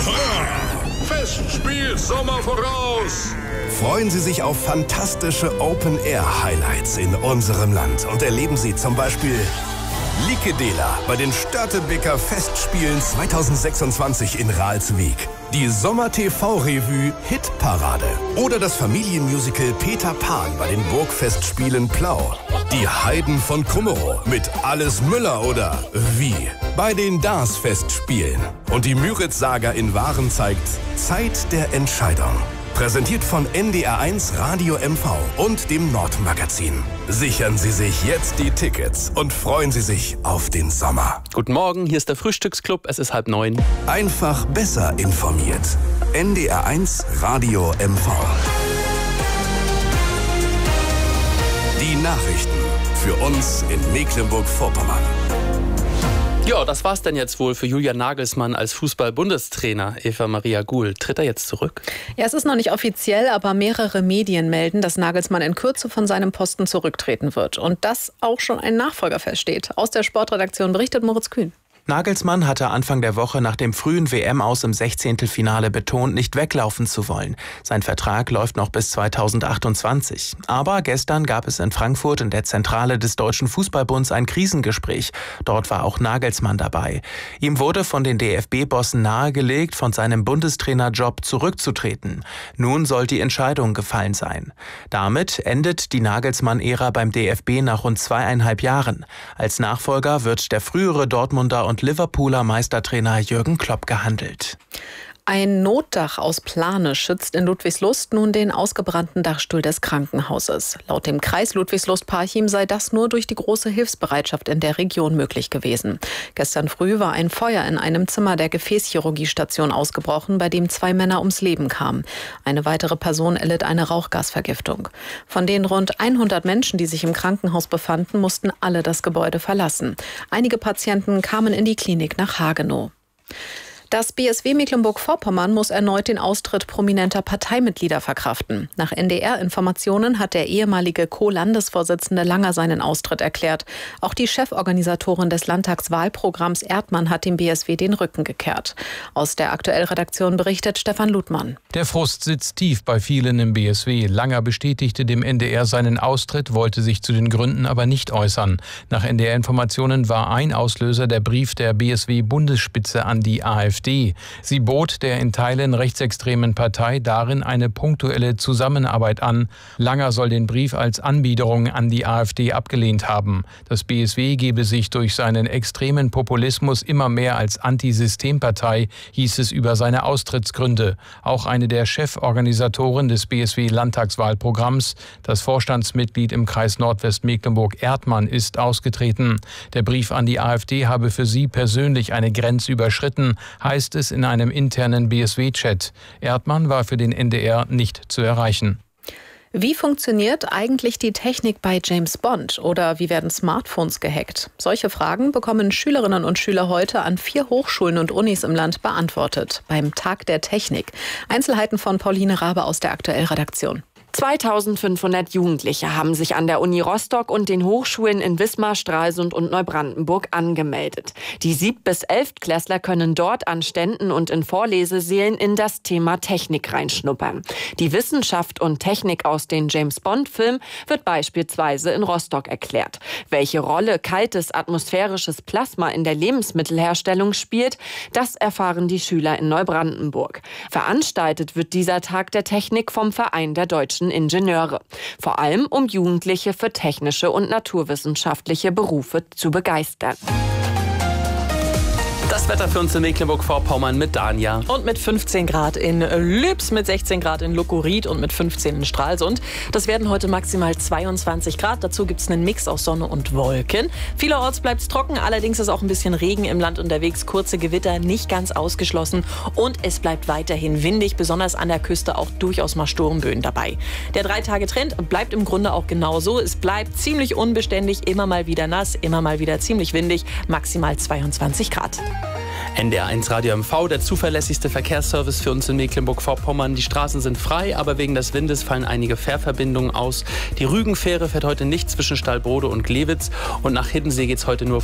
Festspiel Sommer voraus! Freuen Sie sich auf fantastische Open-Air-Highlights in unserem Land und erleben Sie zum Beispiel Likedela bei den Störtebeker Festspielen 2026 in Ralswiek, die Sommer-TV-Revue Hitparade oder das Familienmusical Peter Pan bei den Burgfestspielen Plau, die Heiden von Kummerow mit Alles Müller oder Wie bei den Dars-Festspielen und die Müritz-Saga in Waren zeigt Zeit der Entscheidung. Präsentiert von NDR1 Radio MV und dem Nordmagazin. Sichern Sie sich jetzt die Tickets und freuen Sie sich auf den Sommer. Guten Morgen, hier ist der Frühstücksclub, es ist 8:30. Einfach besser informiert. NDR1 Radio MV. Die Nachrichten für uns in Mecklenburg-Vorpommern. Ja, das war's denn jetzt wohl für Julian Nagelsmann als Fußball-Bundestrainer. Eva Maria Guhl, tritt er jetzt zurück? Ja, es ist noch nicht offiziell, aber mehrere Medien melden, dass Nagelsmann in Kürze von seinem Posten zurücktreten wird. Und dass auch schon ein Nachfolger feststeht. Aus der Sportredaktion berichtet Moritz Kühn. Nagelsmann hatte Anfang der Woche nach dem frühen WM-Aus im 16. betont, nicht weglaufen zu wollen. Sein Vertrag läuft noch bis 2028. Aber gestern gab es in Frankfurt in der Zentrale des Deutschen Fußballbunds ein Krisengespräch. Dort war auch Nagelsmann dabei. Ihm wurde von den DFB-Bossen nahegelegt, von seinem Bundestrainerjob zurückzutreten. Nun soll die Entscheidung gefallen sein. Damit endet die Nagelsmann-Ära beim DFB nach rund 2,5 Jahren. Als Nachfolger wird der frühere Dortmunder und Liverpooler Meistertrainer Jürgen Klopp gehandelt. Ein Notdach aus Plane schützt in Ludwigslust nun den ausgebrannten Dachstuhl des Krankenhauses. Laut dem Kreis Ludwigslust-Parchim sei das nur durch die große Hilfsbereitschaft in der Region möglich gewesen. Gestern früh war ein Feuer in einem Zimmer der Gefäßchirurgiestation ausgebrochen, bei dem 2 Männer ums Leben kamen. Eine weitere Person erlitt eine Rauchgasvergiftung. Von den rund 100 Menschen, die sich im Krankenhaus befanden, mussten alle das Gebäude verlassen. Einige Patienten kamen in die Klinik nach Hagenow. Das BSW Mecklenburg-Vorpommern muss erneut den Austritt prominenter Parteimitglieder verkraften. Nach NDR-Informationen hat der ehemalige Co-Landesvorsitzende Langer seinen Austritt erklärt. Auch die Cheforganisatorin des Landtagswahlprogramms Erdmann hat dem BSW den Rücken gekehrt. Aus der Aktuell-Redaktion berichtet Stefan Ludmann. Der Frust sitzt tief bei vielen im BSW. Langer bestätigte dem NDR seinen Austritt, wollte sich zu den Gründen aber nicht äußern. Nach NDR-Informationen war ein Auslöser der Brief der BSW-Bundesspitze an die AfD. Sie bot der in Teilen rechtsextremen Partei darin eine punktuelle Zusammenarbeit an. Langer soll den Brief als Anbiederung an die AfD abgelehnt haben. Das BSW gebe sich durch seinen extremen Populismus immer mehr als Antisystempartei, hieß es über seine Austrittsgründe. Auch eine der Cheforganisatoren des BSW-Landtagswahlprogramms, das Vorstandsmitglied im Kreis Nordwestmecklenburg Erdmann, ist ausgetreten. Der Brief an die AfD habe für sie persönlich eine Grenze überschritten, heißt es in einem internen BSW-Chat. Erdmann war für den NDR nicht zu erreichen. Wie funktioniert eigentlich die Technik bei James Bond oder wie werden Smartphones gehackt? Solche Fragen bekommen Schülerinnen und Schüler heute an 4 Hochschulen und Unis im Land beantwortet beim Tag der Technik. Einzelheiten von Pauline Rabe aus der Aktuell-Redaktion. 2500 Jugendliche haben sich an der Uni Rostock und den Hochschulen in Wismar, Stralsund und Neubrandenburg angemeldet. Die 7- bis 11-Klässler können dort an Ständen und in Vorlesesälen in das Thema Technik reinschnuppern. Die Wissenschaft und Technik aus den James-Bond-Filmen wird beispielsweise in Rostock erklärt. Welche Rolle kaltes atmosphärisches Plasma in der Lebensmittelherstellung spielt, das erfahren die Schüler in Neubrandenburg. Veranstaltet wird dieser Tag der Technik vom Verein der Deutschen Ingenieure. Vor allem, um Jugendliche für technische und naturwissenschaftliche Berufe zu begeistern. Das Wetter für uns in Mecklenburg-Vorpommern mit Danja. Und mit 15 Grad in Lübs, mit 16 Grad in Lukuried und mit 15 in Stralsund. Das werden heute maximal 22 Grad. Dazu gibt es einen Mix aus Sonne und Wolken. Vielerorts bleibt es trocken, allerdings ist auch ein bisschen Regen im Land unterwegs. Kurze Gewitter nicht ganz ausgeschlossen. Und es bleibt weiterhin windig, besonders an der Küste auch durchaus mal Sturmböen dabei. Der 3-Tage-Trend bleibt im Grunde auch genauso. Es bleibt ziemlich unbeständig, immer mal wieder nass, immer mal wieder ziemlich windig, maximal 22 Grad. NDR1 Radio MV, der zuverlässigste Verkehrsservice für uns in Mecklenburg-Vorpommern. Die Straßen sind frei, aber wegen des Windes fallen einige Fährverbindungen aus. Die Rügenfähre fährt heute nicht zwischen Stallbrode und Glewitz und nach Hiddensee geht es heute nur